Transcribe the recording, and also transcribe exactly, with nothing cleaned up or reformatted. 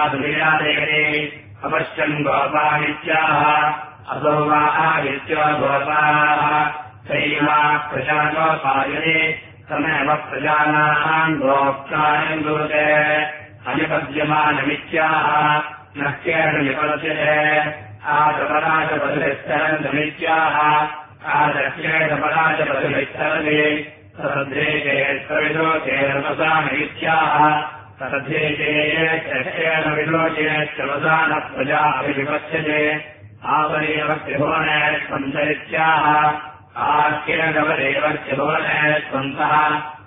अवश्यम् गोपादित्याः असौ वा आदित्यो गोपाः तैवा प्रजानोपायने तमेव प्रजानाम् गोप्तायम् दूते अनिपद्यमानमित्याः नक्त्येन निपद्यते आदपराजपदविस्तरन्तमित्याः आदक्ष्येदपराजपदविस्तरति तद्रेके सविलोके रमसानमित्याः तद्धेके चेन विलोचेश्चमसानः प्रजा अभिविपच्यते आवरेव त्रिभुवने स्पन्दरित्याः आख्येनवरेव त्रिभुवने स्पन्दः